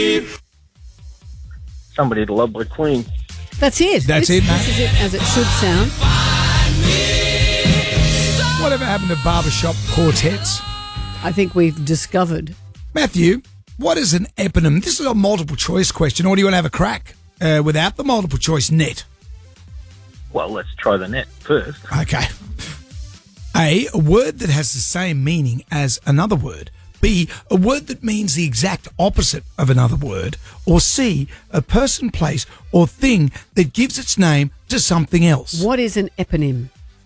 Somebody to love by Queen. That's it. That's it, mate. This is it as it should sound. Whatever happened to barbershop quartets? I think we've discovered. Matthew, what is an eponym? This is a multiple choice question, or do you want to have a crack without the multiple choice net? Well, let's try the net first. Okay. A word that has the same meaning as another word. B, a word that means the exact opposite of another word. Or C, a person, place, or thing that gives its name to something else. What is an eponym?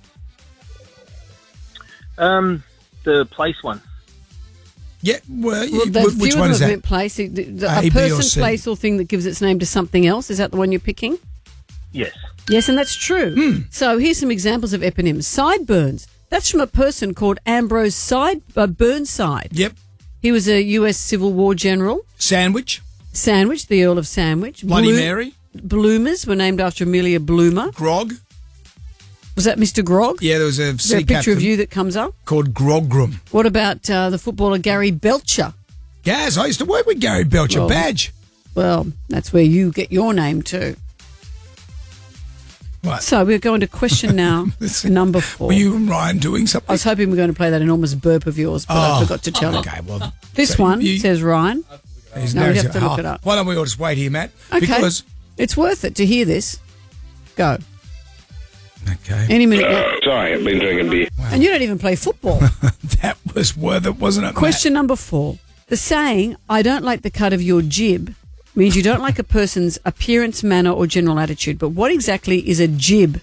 The place one. Yeah, well, Which one is that? Place, a A, B, or person, C? place, or thing that gives its name to something else. Is that the one you're picking? Yes. Yes, and that's true. So here's some examples of eponyms. Sideburns. That's from a person called Ambrose Burnside. Yep. He was a US Civil War general. Sandwich. Sandwich, the Earl of Sandwich. Bloody Mary. Bloomers were named after Amelia Bloomer. Grog. Was that Mr. Grog? Yeah, there was a Is there sea a picture captain of you that comes up? called Grogram. What about the footballer Gary Belcher? Gaz, I used to work with Gary Belcher. Well, Badge. Well, that's where you get your name too. What? So we're going to question now number 4. Were you and Ryan doing something? I was hoping we were going to play that enormous burp of yours, but I forgot to tell you. Okay, well. This so one you- says Ryan. No, we have to look it up. Why don't we all just wait here, Matt? Okay. Because. It's worth it to hear this. Go. Okay. Any minute now. Sorry, I've been drinking beer. And you don't even play football. That was worth it, wasn't it? Question number 4. The saying, I don't like the cut of your jib, means you don't like a person's appearance, manner, or general attitude. But what exactly is a jib?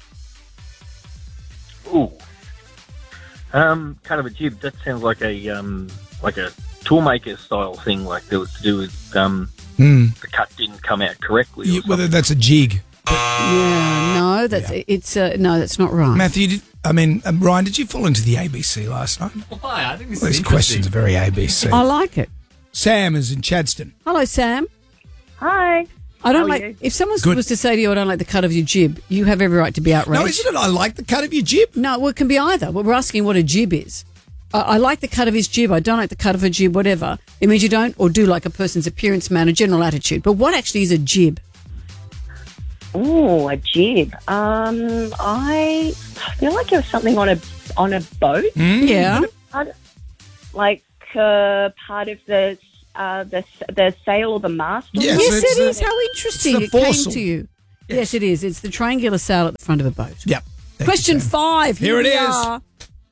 Ooh. Kind of a jib. That sounds like a toolmaker style thing, like that was to do with the cut didn't come out correctly. Or Whether something. that's a jig. Yeah, no, that's not right. Matthew, Ryan, did you fall into the ABC last night? Why? I think this These questions are very ABC. I like it. Sam is in Chadston. Hello, Sam. Hi. I don't How are like you? if someone Good. was to say to you, "I don't like the cut of your jib," you have every right to be outraged. No, isn't it? I like the cut of your jib. No, well, it can be either. But we're asking what a jib is. I like the cut of his jib. I don't like the cut of a jib. Whatever. It means you don't or do like a person's appearance, manner, general attitude. But what actually is a jib? Oh, a jib. I feel like it was something on a boat, Yeah. like part of the sail or the mast. Or Yes, Yes, it's it is. How interesting it's the it came foresail. to you. Yes, it is. It's the triangular sail at the front of a boat. Yep. Thank Question you, Sam. 5. Here it we is. are.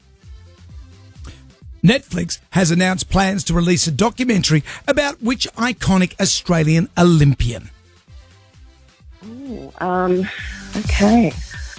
Netflix has announced plans to release a documentary about which iconic Australian Olympian. Okay.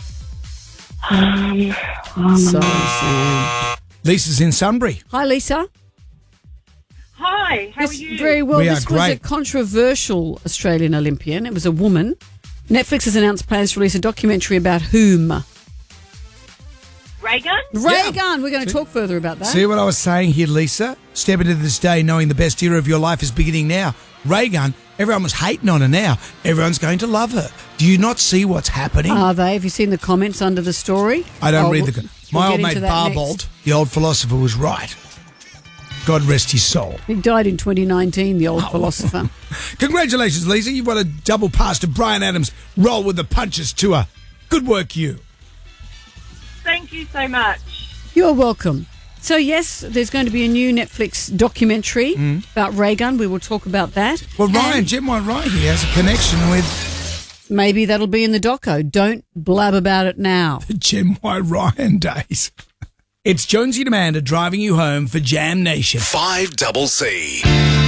So, Sam. Lisa's in Sunbury. Hi, Lisa. Hi. How This- Very well. We are This was a great. controversial Australian Olympian. It was a woman. Netflix has announced plans to release a documentary about whom? Reagan? Reagan. We're going to talk further about that. See what I was saying here, Lisa? Step into this day knowing the best era of your life is beginning now. Reagan, everyone was hating on her now. Everyone's going to love her. Do you not see what's happening? Are they? Have you seen the comments under the story? I don't Oh, read we'll- the... we'll My get old into mate that next. Barbold, the old philosopher, was right. God rest his soul. He died in 2019, the old philosopher. Congratulations, Lisa. You've won a double pass to Brian Adams' Roll with the Punches tour. Good work, you. Thank you so much. You're welcome. So, yes, there's going to be a new Netflix documentary about Reagan. We will talk about that. Well, Ryan, And Jim White Ryan here has a connection with maybe that'll be in the doco. Don't blab about it now. the Jim White Ryan days. It's Jonesy and Amanda driving you home for Jam Nation. 5CC.